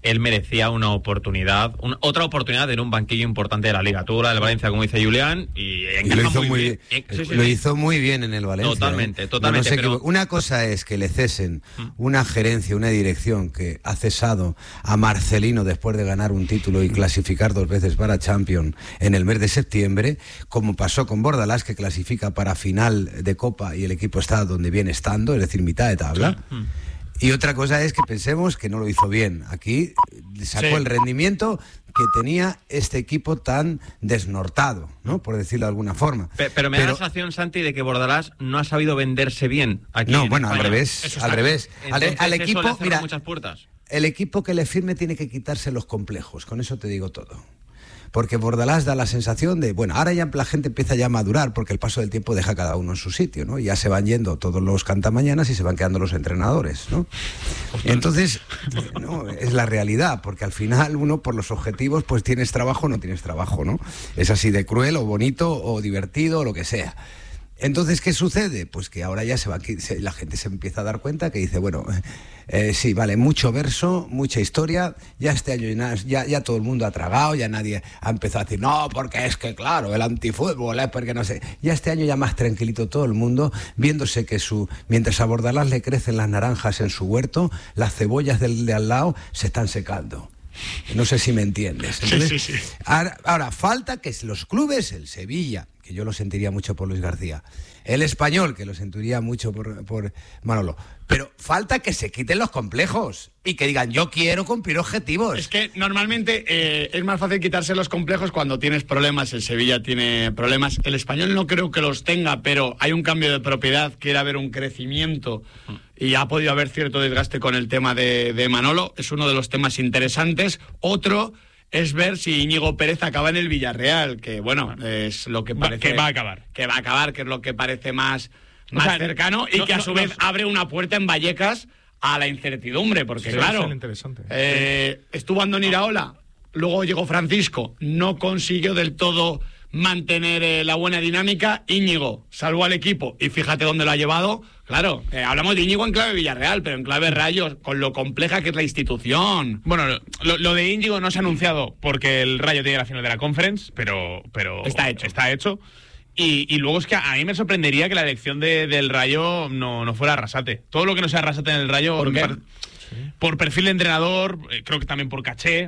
[SPEAKER 7] él merecía una oportunidad, una, otra oportunidad en un banquillo importante de la Liga. Tuvo la del Valencia, como dice Julián, y,
[SPEAKER 6] y lo hizo muy, muy bien. bien. Sí, sí, lo sí. hizo muy bien en el Valencia.
[SPEAKER 7] Totalmente,
[SPEAKER 6] ¿eh?
[SPEAKER 7] totalmente.
[SPEAKER 6] No, no
[SPEAKER 7] pero...
[SPEAKER 6] Una cosa es que le cesen una gerencia, una dirección que ha cesado a Marcelino después de ganar un título y clasificar dos veces para Champions en el mes de septiembre, como pasó con Bordalás, que clasifica para final de Copa y el equipo está donde viene estando, es decir, mitad de tabla. Sí. Y otra cosa es que pensemos que no lo hizo bien. Aquí sacó sí. el rendimiento que tenía este equipo tan desnortado, ¿no? Por decirlo de alguna forma.
[SPEAKER 7] Pero, pero me pero, da la sensación, Santi, de que Bordalás no ha sabido venderse bien aquí.
[SPEAKER 6] No,
[SPEAKER 7] en
[SPEAKER 6] bueno,
[SPEAKER 7] España.
[SPEAKER 6] al revés, al revés.
[SPEAKER 7] Entonces,
[SPEAKER 6] al, al equipo, mira,
[SPEAKER 7] muchas puertas.
[SPEAKER 6] El equipo que le firme tiene que quitarse los complejos. Con eso te digo todo. Porque Bordalás da la sensación de, bueno, ahora ya la gente empieza ya a madurar porque el paso del tiempo deja a cada uno en su sitio, ¿no? Ya se van yendo todos los cantamañanas y se van quedando los entrenadores, ¿no? Entonces, no, es la realidad, porque al final uno por los objetivos pues tienes trabajo o no tienes trabajo, ¿no? Es así de cruel o bonito o divertido o lo que sea. Entonces, ¿qué sucede? Pues que ahora ya se va, la gente se empieza a dar cuenta que dice, bueno, eh, sí, vale, mucho verso, mucha historia, ya este año ya, ya todo el mundo ha tragado, ya nadie ha empezado a decir, no, porque es que claro, el antifútbol, es porque no sé. Ya este año ya más tranquilito todo el mundo, viéndose que su mientras a Bordalás le crecen las naranjas en su huerto, las cebollas del de al lado se están secando. No sé si me entiendes. Entonces, sí, sí, sí. Ahora, ahora, falta que los clubes, el Sevilla, que yo lo sentiría mucho por Luis García, el Español, que lo sentiría mucho por, por Manolo, pero falta que se quiten los complejos y que digan, yo quiero cumplir objetivos.
[SPEAKER 2] Es que normalmente eh, es más fácil quitarse los complejos cuando tienes problemas. El Sevilla tiene problemas, el Español no creo que los tenga, pero hay un cambio de propiedad, quiere haber un crecimiento y ha podido haber cierto desgaste con el tema de, de Manolo. Es uno de los temas interesantes. Otro es ver si Íñigo Pérez acaba en el Villarreal, que bueno, es lo que parece...
[SPEAKER 5] Que va a acabar.
[SPEAKER 2] Que va a acabar, que es lo que parece más, más o sea, cercano y
[SPEAKER 5] no,
[SPEAKER 2] que a
[SPEAKER 5] no,
[SPEAKER 2] su
[SPEAKER 5] no,
[SPEAKER 2] vez
[SPEAKER 5] no,
[SPEAKER 2] abre una puerta en Vallecas a la incertidumbre, porque
[SPEAKER 3] sí,
[SPEAKER 2] claro,
[SPEAKER 3] es interesante.
[SPEAKER 2] Eh, estuvo Andoni Iraola, luego llegó Francisco, no consiguió del todo mantener eh, la buena dinámica. Íñigo salvó al equipo y fíjate dónde lo ha llevado. Claro, eh, hablamos de Íñigo en clave Villarreal, pero en clave Rayo, con lo compleja que es la institución.
[SPEAKER 5] Bueno, lo, lo de Íñigo no se ha anunciado porque el Rayo tiene la final de la Conference, pero, pero
[SPEAKER 2] está hecho.
[SPEAKER 5] Está hecho. Y, y luego es que a mí me sorprendería que la elección de, del Rayo no, no fuera Arrasate. Todo lo que no sea Arrasate en el Rayo...
[SPEAKER 2] ¿Por qué?
[SPEAKER 5] Sí. Por perfil de entrenador, eh, creo que también por caché...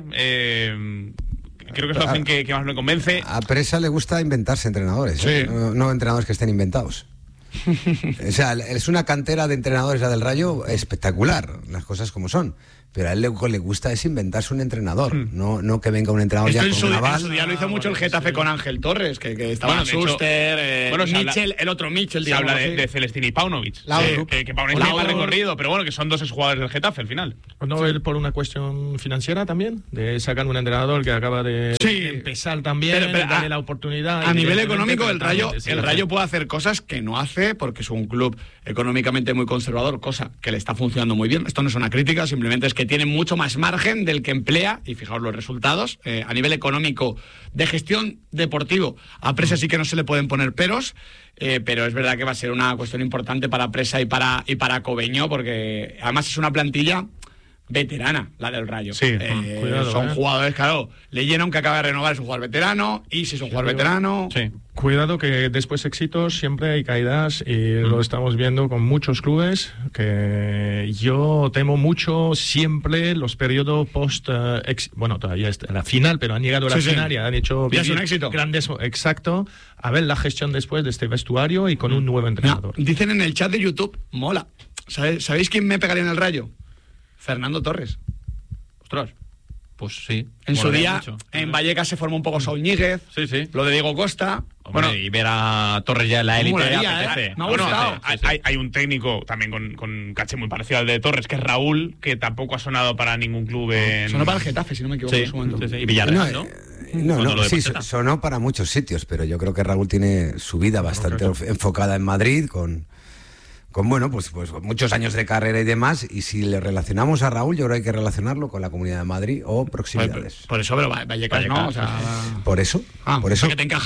[SPEAKER 5] Eh, Creo que es la opción que, que más me convence.
[SPEAKER 6] A Presa le gusta inventarse entrenadores,
[SPEAKER 5] sí.
[SPEAKER 6] ¿eh? no, no entrenadores que estén inventados. O sea, es una cantera de entrenadores la del Rayo espectacular, las cosas como son. Pero a él le, le gusta es inventarse un entrenador, mm. no, no que venga un entrenador
[SPEAKER 2] Esto
[SPEAKER 6] ya
[SPEAKER 2] en
[SPEAKER 6] con
[SPEAKER 2] su,
[SPEAKER 6] una bala.
[SPEAKER 2] En su día lo hizo
[SPEAKER 6] ah,
[SPEAKER 2] mucho
[SPEAKER 6] bueno,
[SPEAKER 2] el Getafe
[SPEAKER 6] sí.
[SPEAKER 2] con Ángel Torres, que, que estaba
[SPEAKER 5] bueno,
[SPEAKER 2] Schuster, eh,
[SPEAKER 5] bueno,
[SPEAKER 2] Mitchell,
[SPEAKER 5] habla,
[SPEAKER 2] el otro Mitchell,
[SPEAKER 5] se
[SPEAKER 2] digamos.
[SPEAKER 5] habla de, de Celestini y Paunovic, sí, que, que Paunovic tiene más recorrido, pero bueno, que son dos exjugadores del Getafe al final.
[SPEAKER 3] ¿No es por una cuestión financiera también? De sacar un entrenador que acaba de,
[SPEAKER 2] sí.
[SPEAKER 3] de empezar también,
[SPEAKER 2] pero, pero,
[SPEAKER 3] darle
[SPEAKER 2] a,
[SPEAKER 3] la oportunidad.
[SPEAKER 2] A nivel económico, el Rayo, sí, el Rayo puede hacer cosas que no hace porque es un club económicamente muy conservador, cosa que le está funcionando muy bien. Esto no es una crítica, simplemente es que tiene mucho más margen del que emplea, y fijaos los resultados, eh, a nivel económico, de gestión deportivo, a Presa sí que no se le pueden poner peros, eh, pero es verdad que va a ser una cuestión importante para Presa y para, y para Cobeño, porque además es una plantilla veterana, la del Rayo.
[SPEAKER 5] Sí,
[SPEAKER 2] eh,
[SPEAKER 3] cuidado,
[SPEAKER 2] son
[SPEAKER 3] eh.
[SPEAKER 2] jugadores, claro, Leyeron que acaba de renovar, es un jugador veterano, y si es un jugador veterano...
[SPEAKER 5] Sí.
[SPEAKER 3] Cuidado que después éxitos siempre hay caídas y mm. lo estamos viendo con muchos clubes, que yo temo mucho siempre los periodos post uh, ex, bueno, todavía está la final, pero han llegado a la
[SPEAKER 2] sí,
[SPEAKER 3] final
[SPEAKER 2] sí.
[SPEAKER 3] y han hecho
[SPEAKER 2] ya es un éxito.
[SPEAKER 3] Grandes, exacto, a ver la gestión después de este vestuario y con un nuevo entrenador.
[SPEAKER 2] No, dicen en el chat de YouTube, mola. ¿Sabéis, ¿Sabéis quién me pegaría en el Rayo? Fernando Torres.
[SPEAKER 7] Ostras, pues sí.
[SPEAKER 2] En su día, mucho. En Vallecas se formó un poco Saúl Ñíguez,
[SPEAKER 7] sí, sí.
[SPEAKER 2] Lo de Diego Costa.
[SPEAKER 7] Hombre, bueno, y ver a Torres ya en la élite apetece.
[SPEAKER 2] ¿eh? Me ha
[SPEAKER 5] bueno,
[SPEAKER 2] gustado.
[SPEAKER 5] Hay, hay, hay un técnico también con, con caché muy parecido al de Torres, que es Raúl, que tampoco ha sonado para ningún club en...
[SPEAKER 2] Sonó para el Getafe, si no me equivoco.
[SPEAKER 7] Sí,
[SPEAKER 2] en su momento.
[SPEAKER 7] Sí, sí. Y Villarreal, ¿no?
[SPEAKER 6] ¿no? No, no, sí, sonó para muchos sitios, pero yo creo que Raúl tiene su vida bastante okay. enfocada en Madrid, con... con bueno, pues, pues muchos años de carrera y demás, y si le relacionamos a Raúl, yo creo que hay que relacionarlo con la Comunidad de Madrid o proximidades.
[SPEAKER 2] Por, por eso, pero Vallecas, Vallecas no, o sea...
[SPEAKER 6] Por eso,
[SPEAKER 2] ah,
[SPEAKER 6] por eso...
[SPEAKER 2] que te encaja.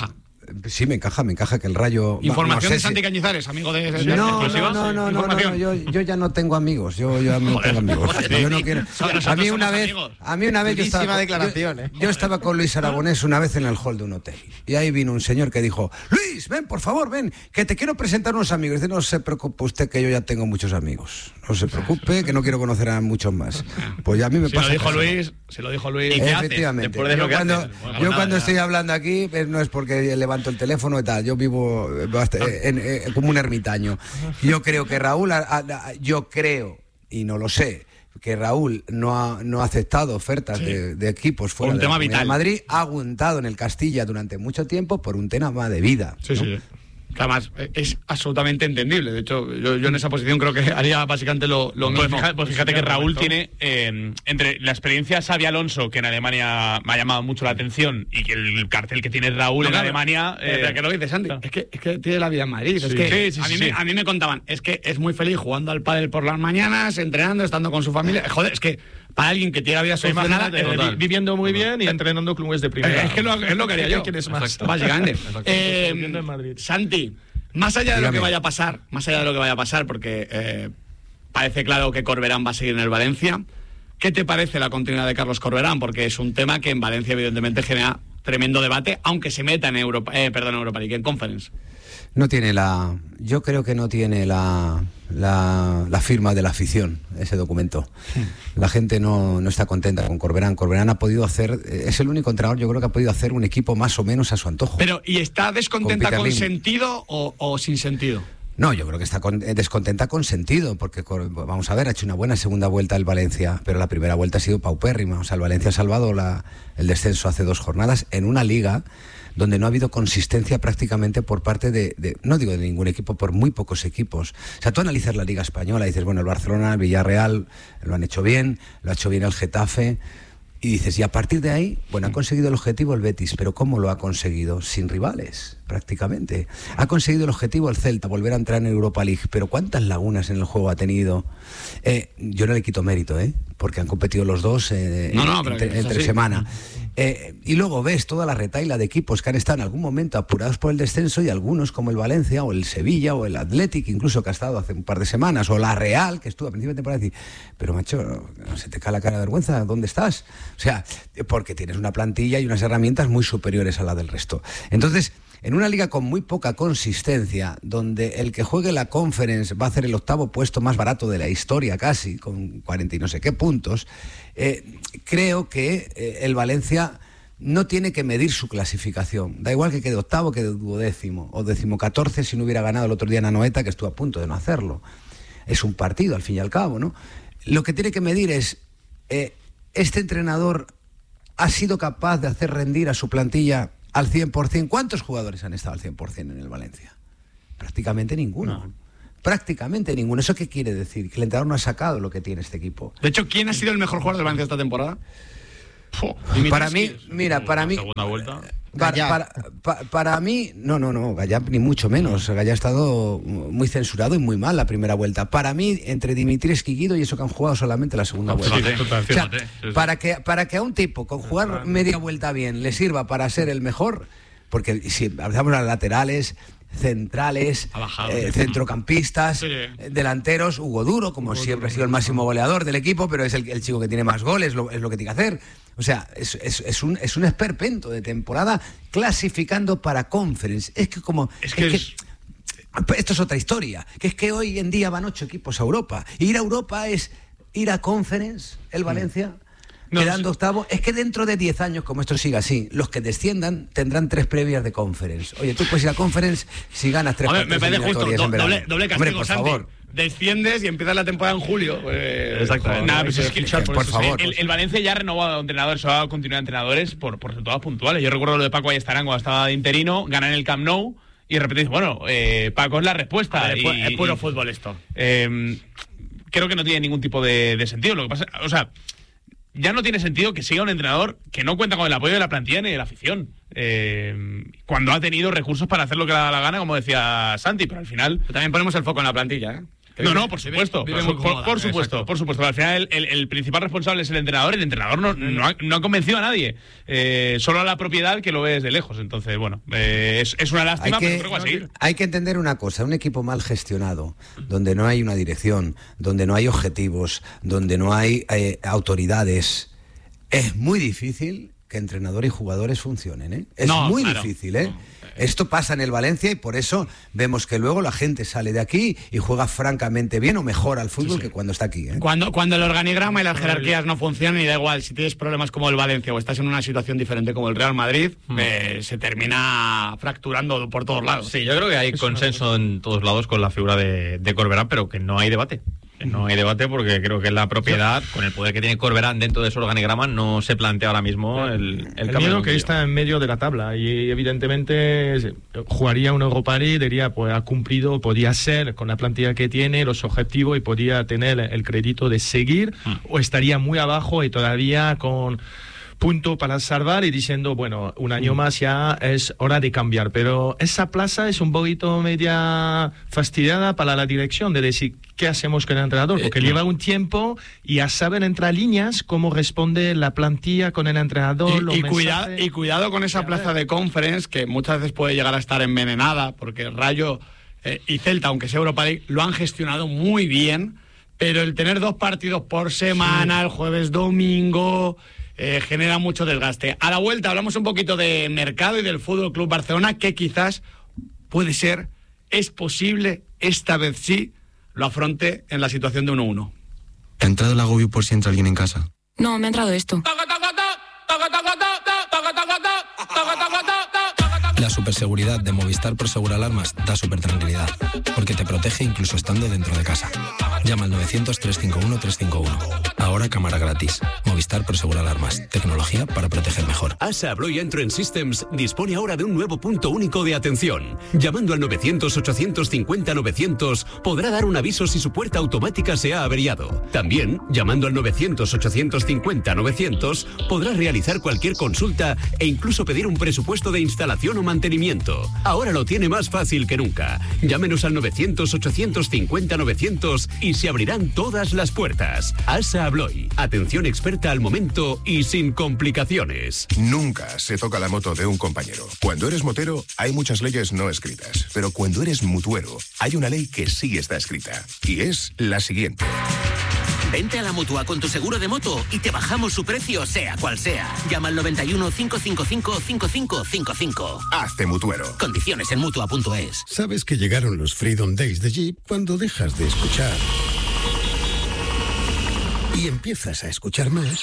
[SPEAKER 6] Sí, me encaja, me encaja que el Rayo...
[SPEAKER 2] Información
[SPEAKER 6] no sé
[SPEAKER 2] de Santi
[SPEAKER 6] si...
[SPEAKER 2] Cañizares, amigo de... de
[SPEAKER 6] No,
[SPEAKER 2] exclusivas.
[SPEAKER 6] no, no, no, no, no, yo, yo ya no tengo amigos, yo, yo no tengo amigos. Yo no quiero... A mí una vez, a mí una vez yo estaba,
[SPEAKER 4] declaración,
[SPEAKER 6] yo,
[SPEAKER 4] ¿eh?
[SPEAKER 6] yo estaba con Luis Aragonés una vez en el hall de un hotel y ahí vino un señor que dijo: Luis, ven, por favor, ven, que te quiero presentar unos amigos. Dice: no se preocupe usted, que yo ya tengo muchos amigos. No se preocupe, que no quiero conocer a muchos más. Pues ya a mí me
[SPEAKER 2] si
[SPEAKER 6] pasa.
[SPEAKER 2] Lo dijo
[SPEAKER 6] eso.
[SPEAKER 2] Luis, se lo dijo Luis.
[SPEAKER 7] ¿Y qué haces?
[SPEAKER 6] Efectivamente.
[SPEAKER 7] Después de lo
[SPEAKER 6] Yo
[SPEAKER 7] que
[SPEAKER 6] cuando,
[SPEAKER 7] haces. Bueno,
[SPEAKER 6] yo
[SPEAKER 7] nada,
[SPEAKER 6] cuando
[SPEAKER 7] ya.
[SPEAKER 6] estoy hablando aquí eh, no es porque levanto el teléfono y tal. Yo vivo bast- en- en- como un ermitaño. Yo creo que Raúl, a- a- yo creo, y no lo sé, que Raúl no ha, no ha aceptado ofertas
[SPEAKER 2] Sí.
[SPEAKER 6] de, de equipos fuera
[SPEAKER 2] Un
[SPEAKER 6] de la
[SPEAKER 2] tema
[SPEAKER 6] Comunidad de
[SPEAKER 2] vital.
[SPEAKER 6] Madrid, ha aguantado en el Castilla durante mucho tiempo por un tema de vida.
[SPEAKER 2] Sí,
[SPEAKER 6] ¿no?
[SPEAKER 2] sí. Que además eh, es absolutamente entendible. De hecho, yo, yo en esa posición creo que haría básicamente lo, lo
[SPEAKER 5] Pues
[SPEAKER 2] mismo.
[SPEAKER 5] fíjate, pues fíjate que Raúl tiene, eh, entre la experiencia de Xabi Alonso, que en Alemania me ha llamado mucho la atención, y que el cartel que tiene Raúl
[SPEAKER 2] No,
[SPEAKER 5] en
[SPEAKER 2] claro.
[SPEAKER 5] Alemania...
[SPEAKER 2] Eh, pero que lo dices, Andy. Es que, es que tiene la vida en Madrid. Es
[SPEAKER 5] Sí.
[SPEAKER 2] que
[SPEAKER 5] Sí, sí,
[SPEAKER 2] a,
[SPEAKER 5] sí,
[SPEAKER 2] mí
[SPEAKER 5] sí.
[SPEAKER 2] Me, a mí me contaban, es que es muy feliz jugando al pádel por las mañanas, entrenando, estando con su familia. Joder, es que para alguien que tiene la vida solucionada,
[SPEAKER 3] Imagínate,
[SPEAKER 2] eh,
[SPEAKER 3] vi- viviendo muy bien y entrenando clubes de primera.
[SPEAKER 2] es que lo, es lo que haría yo.
[SPEAKER 3] ¿Qué quieres más?
[SPEAKER 2] Exacto. Básicamente. Eh,
[SPEAKER 3] Viviendo en Madrid.
[SPEAKER 2] Santi, más allá de lo
[SPEAKER 6] Dígame.
[SPEAKER 2] que vaya a pasar, más allá de lo que vaya a pasar, porque eh, parece claro que Corberán va a seguir en el Valencia. ¿Qué te parece la continuidad de Carlos Corberán? Porque es un tema que en Valencia evidentemente genera tremendo debate, aunque se meta en Europa, eh, perdón, en Europa League, en Conference.
[SPEAKER 6] No tiene la... Yo creo que no tiene la, la, la firma de la afición, ese documento. La gente no, no está contenta con Corberán. Corberán ha podido hacer... Es el único entrenador, yo creo que ha podido hacer un equipo más o menos a su antojo.
[SPEAKER 2] Pero, ¿y está descontenta
[SPEAKER 6] Con
[SPEAKER 2] con,
[SPEAKER 6] Peter Lim.
[SPEAKER 2] sentido o, o sin sentido?
[SPEAKER 6] No, yo creo que está con- eh, descontenta con sentido, porque Cor- vamos a ver, ha hecho una buena segunda vuelta el Valencia, pero la primera vuelta ha sido paupérrima. O sea, el Valencia ha salvado la, el descenso hace dos jornadas en una liga donde no ha habido consistencia prácticamente por parte de, de- no digo de ningún equipo, por muy pocos equipos. O sea, tú analizas la liga española y dices, bueno, el Barcelona, el Villarreal lo han hecho bien, lo ha hecho bien el Getafe. Y dices, y a partir de ahí, bueno, ha conseguido el objetivo el Betis, pero ¿cómo lo ha conseguido? Sin rivales, prácticamente. Ha conseguido el objetivo el Celta, volver a entrar en Europa League, pero ¿cuántas lagunas en el juego ha tenido? Eh, yo no le quito mérito, ¿eh? Porque han competido los dos eh,
[SPEAKER 2] No, no, pero
[SPEAKER 6] entre,
[SPEAKER 2] que es
[SPEAKER 6] entre
[SPEAKER 2] así.
[SPEAKER 6] semana. Eh, y luego ves toda la retaila de equipos que han estado en algún momento apurados por el descenso y algunos como el Valencia o el Sevilla o el Athletic, incluso que ha estado hace un par de semanas, o la Real, que estuvo a principio de temporada, y decir, pero macho, no se te cae la cara de vergüenza, ¿dónde estás? O sea, porque tienes una plantilla y unas herramientas muy superiores a la del resto. Entonces, en una liga con muy poca consistencia, donde el que juegue la Conference va a hacer el octavo puesto más barato de la historia casi, con cuarenta y no sé qué puntos, eh, creo que eh, el Valencia no tiene que medir su clasificación. Da igual que quede octavo, que quede duodécimo o decimocatorce si no hubiera ganado el otro día en Anoeta, que estuvo a punto de no hacerlo. Es un partido, al fin y al cabo, ¿no? Lo que tiene que medir es, eh, ¿este entrenador ha sido capaz de hacer rendir a su plantilla al cien por ciento? ¿Cuántos jugadores han estado al cien por ciento en el Valencia? Prácticamente ninguno. No. Prácticamente ninguno. ¿Eso qué quiere decir? Que el entrenador no ha sacado lo que tiene este equipo.
[SPEAKER 2] De hecho, ¿quién ha sido el mejor jugador del Valencia esta temporada?
[SPEAKER 6] Para mí, mira, para mí...
[SPEAKER 5] Segunda vuelta.
[SPEAKER 6] Para, para, para, para mí, no, no, no, Gallá ni mucho menos. Gallá ha estado muy censurado y muy mal la primera vuelta. Para mí, entre Dimitrescu y Guido, y eso que han jugado solamente la segunda
[SPEAKER 5] No,
[SPEAKER 6] vuelta.
[SPEAKER 5] fíjate, total,
[SPEAKER 6] O sea,
[SPEAKER 5] fíjate, sí, sí.
[SPEAKER 6] para que, para que a un tipo con jugar media vuelta bien le sirva para ser el mejor, porque si hablamos de las laterales, centrales, eh, centrocampistas,
[SPEAKER 2] Sí.
[SPEAKER 6] delanteros, Hugo Duro, como
[SPEAKER 2] Hugo
[SPEAKER 6] siempre
[SPEAKER 2] Duro,
[SPEAKER 6] ha sido el máximo goleador del equipo, pero es el, el chico que tiene más goles, lo, es lo que tiene que hacer. O sea, es, es, es un, es un esperpento de temporada clasificando para Conference. Es que como...
[SPEAKER 5] Es que
[SPEAKER 6] es
[SPEAKER 5] es-
[SPEAKER 6] que- esto es otra historia, que es que hoy en día van ocho equipos a Europa. Ir a Europa es ir a Conference, el Valencia...
[SPEAKER 5] No,
[SPEAKER 6] quedando octavo, es que dentro de diez años, como esto siga así, los que desciendan tendrán tres previas de Conference. Oye, tú puedes ir a Conference si ganas tres
[SPEAKER 2] A ver, me
[SPEAKER 6] partidos
[SPEAKER 2] parece justo,
[SPEAKER 6] eliminatorias
[SPEAKER 2] do-
[SPEAKER 6] en verano.
[SPEAKER 2] doble, doble
[SPEAKER 6] Hombre,
[SPEAKER 2] castigo,
[SPEAKER 6] por
[SPEAKER 2] Santi.
[SPEAKER 6] favor.
[SPEAKER 2] Desciendes y empiezas la temporada en julio. Pues,
[SPEAKER 5] Exactamente. Nada, pues es que,
[SPEAKER 6] por
[SPEAKER 5] por
[SPEAKER 6] eso, favor.
[SPEAKER 5] El, el Valencia ya ha renovado entrenadores, o ha continuado entrenadores por, por resultados puntuales. Yo recuerdo lo de Paco Ayestarán cuando estaba de interino, ganan el Camp Nou y de repente dices, bueno, eh, Paco es la respuesta.
[SPEAKER 2] A ver, es
[SPEAKER 5] y,
[SPEAKER 2] pu- es puro
[SPEAKER 5] y-
[SPEAKER 2] fútbol esto.
[SPEAKER 5] Eh, creo que no tiene ningún tipo de, de sentido. Lo que pasa, o sea, ya no tiene sentido que siga un entrenador que no cuenta con el apoyo de la plantilla ni de la afición. Eh, cuando ha tenido recursos para hacer lo que le da la gana, como decía Santi, pero al final...
[SPEAKER 2] Pero también ponemos el foco en la plantilla, ¿eh?
[SPEAKER 5] No, no, por supuesto.
[SPEAKER 2] Vive
[SPEAKER 5] por,
[SPEAKER 2] muy
[SPEAKER 5] por-
[SPEAKER 2] cómoda,
[SPEAKER 5] por supuesto,
[SPEAKER 2] exacto.
[SPEAKER 5] por supuesto. Al final, el, el principal responsable es el entrenador. El entrenador no, no, ha, no ha convencido a nadie. Eh, solo a la propiedad que lo ve desde lejos. Entonces, bueno, eh, es, es una
[SPEAKER 6] Hay
[SPEAKER 5] lástima,
[SPEAKER 6] que,
[SPEAKER 5] pero creo que va a seguir.
[SPEAKER 6] hay que entender una cosa, un equipo mal gestionado, donde no hay una dirección, donde no hay objetivos, donde no hay eh, autoridades, es muy difícil que entrenador y jugadores funcionen, ¿eh? Es
[SPEAKER 2] No,
[SPEAKER 6] muy
[SPEAKER 2] claro.
[SPEAKER 6] difícil, ¿eh? Esto pasa en el Valencia y por eso vemos que luego la gente sale de aquí y juega francamente bien o mejor al fútbol que cuando está aquí, ¿eh?
[SPEAKER 2] Cuando, cuando el organigrama y las jerarquías no funcionan, y da igual si tienes problemas como el Valencia o estás en una situación diferente como el Real Madrid, eh, se termina fracturando por todos lados.
[SPEAKER 7] Sí, yo creo que hay consenso en todos lados con la figura de, de Corberán, pero que no hay debate. Que no hay debate porque creo que la propiedad, con el poder que tiene Corberán dentro de su organigrama, no se plantea ahora mismo el, el,
[SPEAKER 3] El
[SPEAKER 7] cambio.
[SPEAKER 3] miedo que está en medio de la tabla y evidentemente se- jugaría un Europa League, diría, pues ha cumplido, podía ser con la plantilla que tiene, los objetivos y podía tener el crédito de seguir, o estaría muy abajo y todavía con punto para salvar y diciendo, bueno, un año más ya es hora de cambiar. Pero esa plaza es un poquito media fastidiada para la dirección de decir, ¿qué hacemos con el entrenador? Porque
[SPEAKER 2] Eh,
[SPEAKER 3] lleva un tiempo y ya saben entre líneas cómo responde la plantilla con el entrenador. los
[SPEAKER 2] Y, y, cuida-
[SPEAKER 3] mensajes.
[SPEAKER 2] y cuidado con esa plaza de Conference, que muchas veces puede llegar a estar envenenada, porque Rayo eh, y Celta, aunque sea Europa League, lo han gestionado muy bien, pero el tener dos partidos por semana, el jueves, domingo, eh, genera mucho desgaste. A la vuelta hablamos un poquito de mercado y del Fútbol Club Barcelona, que quizás puede ser, es posible, esta vez sí, lo afronte en la situación de uno uno.
[SPEAKER 15] ¿Te ha entrado el agobio por si entra alguien en casa?
[SPEAKER 16] No, me ha entrado esto.
[SPEAKER 15] La superseguridad de Movistar Prosegur Alarmas da súper tranquilidad, porque te protege incluso estando dentro de casa. Llama al novecientos, trescientos cincuenta y uno, trescientos cincuenta y uno. Ahora cámara gratis. Movistar Prosegur Alarmas. Tecnología para proteger mejor.
[SPEAKER 17] ASA Abloy Entrance Systems dispone ahora de un nuevo punto único de atención. Llamando al novecientos, ochocientos cincuenta, novecientos podrá dar un aviso si su puerta automática se ha averiado. También, llamando al novecientos, ochocientos cincuenta, novecientos podrá realizar cualquier consulta e incluso pedir un presupuesto de instalación o mantenimiento. Ahora lo tiene más fácil que nunca. Llámenos al novecientos, ochocientos cincuenta, novecientos y se abrirán todas las puertas. ASA Abloy. Atención experta al momento y sin complicaciones.
[SPEAKER 18] Nunca se toca la moto de un compañero. Cuando eres motero, hay muchas leyes no escritas. Pero cuando eres mutuero, hay una ley que sí está escrita. Y es la siguiente.
[SPEAKER 19] Vente a la Mutua con tu seguro de moto y te bajamos su precio, sea cual sea. Llama al noventa y uno, cinco cinco cinco, cinco cinco cinco cinco.
[SPEAKER 18] Hazte mutuero.
[SPEAKER 19] Condiciones en Mutua punto es.
[SPEAKER 20] Sabes que llegaron los Freedom Days de Jeep cuando dejas de escuchar y empiezas a escuchar más.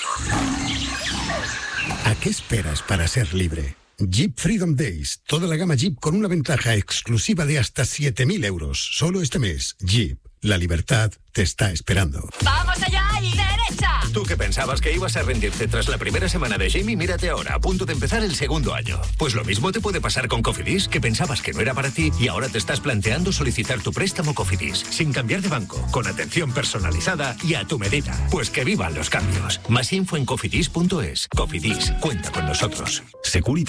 [SPEAKER 20] ¿A qué esperas para ser libre? Jeep Freedom Days. Toda la gama Jeep con una ventaja exclusiva de hasta siete mil euros. Solo este mes. Jeep. La libertad te está esperando.
[SPEAKER 8] ¡Vamos allá y derecha!
[SPEAKER 21] Tú que pensabas que ibas a rendirte tras la primera semana de Jamie, mírate ahora, a punto de empezar el segundo año. Pues lo mismo te puede pasar con Cofidis, que pensabas que no era para ti y ahora te estás planteando solicitar tu préstamo Cofidis, sin cambiar de banco, con atención personalizada y a tu medida. Pues que vivan los cambios. Más info en cofidis punto es. Cofidis, cuenta con nosotros. Securitas.